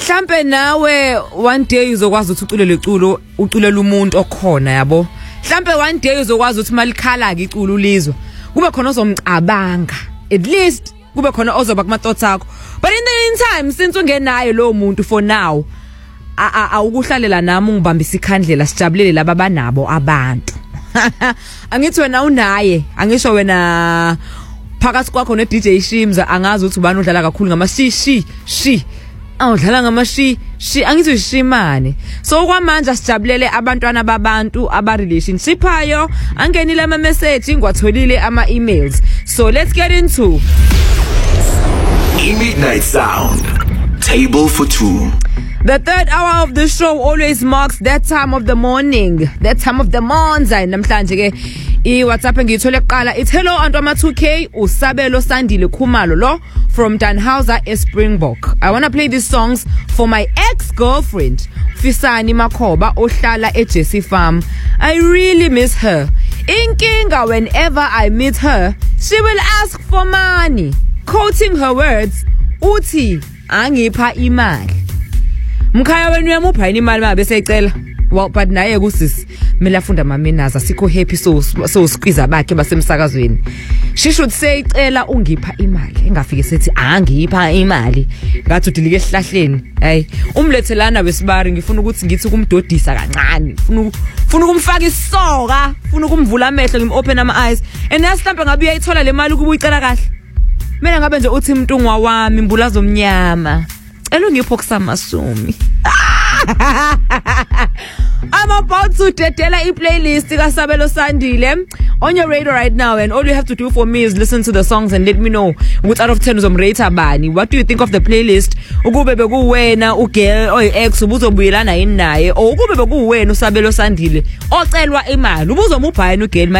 Mhlambe nawe one day uzokwazi ukuthi uculela umuntu okhona yabo. Mhlambe one day uzokwazi ukuthi malikhala ke iculo ulizwa. Kube khona ozomcabanga. At least kube khona ozoba kuma thoughts akho. But in the meantime since ungenayo lo muntu for now awukuhlalela nami ungibambisa ikhandlela sijabulele laba banabo abantu. Angithi wena unaye, angisho wena phakathi kwakho ne DJ Shimza angazi ukuthi ubani udlala kakhulu ngama shi. Awudlala ngama shi angithi shimane. So kwamanje sijabulele abantwana babantu aba relationship ayo angenile ama message ngwatholile ama emails. So let's get into Midnight Sound. Table for two. The third hour of the show always marks that time of the morning. That time of the morning. Namhlanje ke WhatsApp ngiyithole kuqala. It's hello Antwama 2K Usabelo Sandile Khumalo lo from Danhauser eSpringbok. I want to play these songs for my ex-girlfriend Fisani Makhoba ohlala eJesse Farm. I really miss her. Inkinga whenever I meet her, she will ask for money. Quoting her words, uthi angipha imali. Mkhaya wenu yamupha imali mabe secela. Well, but naye kusisi mina funda mamenaza sikho happy so squeeze bakhe basemsakazweni. She should say cela ungipha imali. Engafike sethi angipha imali. Ngathi udilike ehlahleni. Hey, umlethelana wesibari ngifuna ukuthi ngithi kumdodisa kancane. Funa ukumfaka isoka, funa ukumvula amehlo ngimopen ama eyes. And yasihlambe ngabe uyayithola le mali kuba uyicela kahle. Mina ngabe nje uthi mntungwa wami imbulazo omnyama. Cela ungipho kusamasumi. I'm about to dedela a playlist Sabelo Sandile on your radio right now, and all you have to do for me is listen to the songs and let me know which out of 10 uzomrate bani. What do you think of the playlist? Ukube bekuwena ugirl or ex ubuzobuyelana yini naye, or ukube bekuwena uSabelo Sandile ocelwa imali ubuzomupha yini ugirl